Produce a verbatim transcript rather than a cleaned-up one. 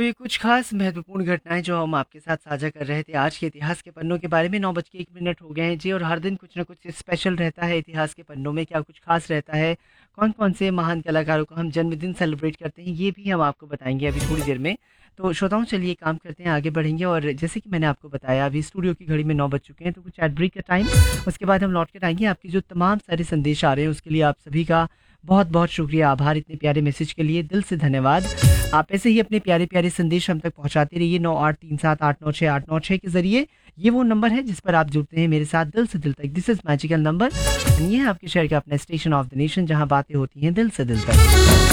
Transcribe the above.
तो ये कुछ खास महत्वपूर्ण घटनाएँ जो हम आपके साथ साझा कर रहे थे आज के इतिहास के पन्नों के बारे में। नौ बज के एक मिनट हो गए हैं जी, और हर दिन कुछ ना कुछ स्पेशल रहता है इतिहास के पन्नों में। क्या कुछ खास रहता है, कौन-कौन से महान कलाकारों का हम जन्मदिन सेलिब्रेट करते हैं, ये भी हम आपको बताएँगे अभी थोड़ी देर में। तो श्रोताओं, चलिए काम करते हैं, आगे बढ़ेंगे। और जैसे कि मैंने आपको बताया, अभी स्टूडियो की घड़ी में नौ बज चुके हैं, तो कुछ एड ब्रेक का टाइम, उसके बाद हम लौट कर आएँगे। आपके जो तमाम सारे संदेश आ रहे हैं उसके लिए आप सभी का बहुत-बहुत शुक्रिया, आभार, इतने प्यारे मैसेज के लिए दिल से धन्यवाद। आप ऐसे ही अपने प्यारे-प्यारे संदेश हम तक पहुँचाते रहिए नौ आठ तीन सात आठ नौ छह आठ नौ छह के ज़रिए। ये वो नंबर है जिस पर आप जुड़ते हैं मेरे साथ दिल से दिल तक। दिस इज़ मैजिकल नंबर, ये है आपके शहर का अपना स्टेशन ऑफ द नेशन, जहाँ बातें होती हैं दिल से दिल तक।